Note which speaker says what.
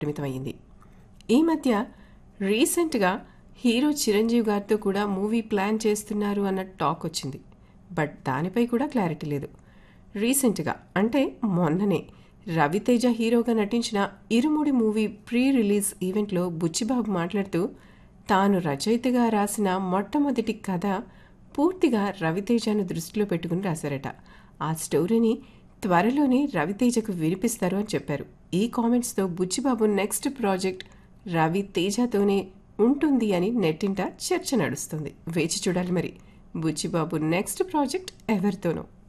Speaker 1: పరిమితమయ్యింది. ఈ మధ్య రీసెంట్గా హీరో చిరంజీవి గారితో కూడా మూవీ ప్లాన్ చేస్తున్నారు అన్న టాక్ వచ్చింది. బట్ దానిపై కూడా క్లారిటీ లేదు. రీసెంట్గా అంటే మొన్ననే రవితేజ హీరోగా నటించిన ఇరుముడి మూవీ ప్రీ రిలీజ్ ఈవెంట్లో బుచ్చిబాబు మాట్లాడుతూ తాను రచయితగా రాసిన మొట్టమొదటి కథ పూర్తిగా రవితేజను దృష్టిలో పెట్టుకుని రాశారట. ఆ స్టోరీని త్వరలోనే రవితేజకు వినిపిస్తారు అని చెప్పారు. ఈ కామెంట్స్తో బుచ్చిబాబు నెక్స్ట్ ప్రాజెక్ట్ రవితేజతోనే ఉంటుంది అని నెట్టింట చర్చ నడుస్తుంది. వేచి చూడాలి మరి బుచ్చిబాబు నెక్స్ట్ ప్రాజెక్ట్ ఎవరితోనో.